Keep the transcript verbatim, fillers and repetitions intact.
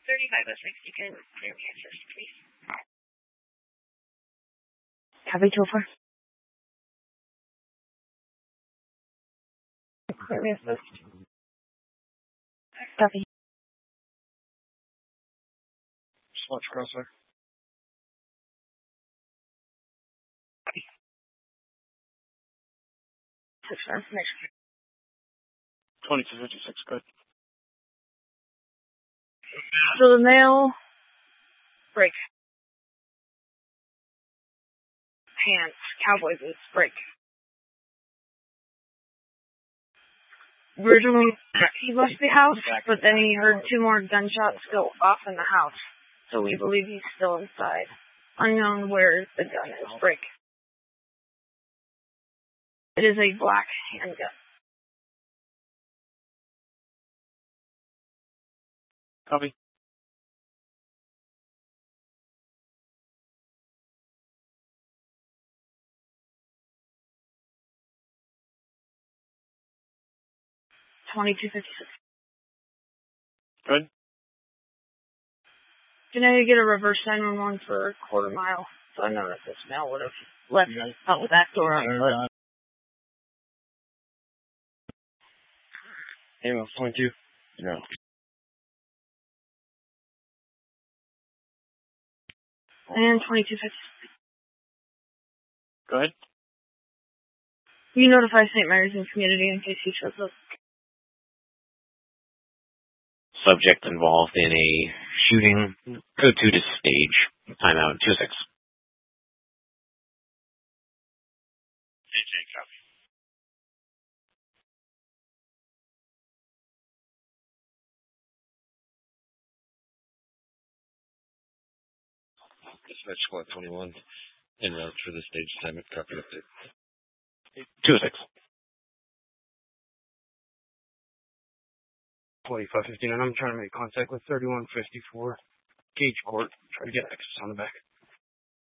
thirty-five oh six, you can clear me access, please. Copy, two oh four. Clear me access. Copy. Watch crossfire. Six for information. twenty-two fifty-six, good. So the male, break. Pants, cowboy boots, break. Originally, he left the house, but then he heard two more gunshots go off in the house. So we believe he's still inside. Unknown where the gun is, break. It is a black handgun. Copy. twenty-two fifty-six. Good. Can I get a reverse nine one one for a quarter mile? So I know that this male would have left out with that door on. Right. Email, twenty-two. No. And twenty-two fifty-six. Go ahead. You notify Saint Mary's and community in case he shows up. Subject involved in a shooting. Go to the stage. Timeout two six. Copy. Dispatch squad twenty-one. En route for the stage assignment. Copy update. two six. twenty-five fifty-nine. I'm trying to make contact with thirty-one fifty-four Gage Court. Try to get access on the back.